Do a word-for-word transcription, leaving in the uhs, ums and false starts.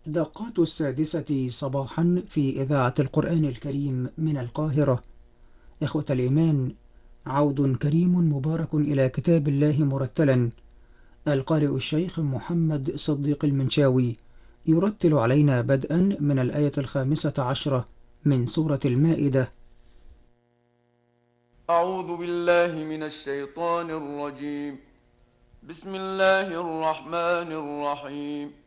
دقات السادسة صباحا في إذاعة القرآن الكريم من القاهرة. إخوة الإيمان، عود كريم مبارك إلى كتاب الله مرتلا. القارئ الشيخ محمد صديق المنشاوي يرتل علينا بدءا من الآية الخامسة عشرة من سورة المائدة. أعوذ بالله من الشيطان الرجيم. بسم الله الرحمن الرحيم.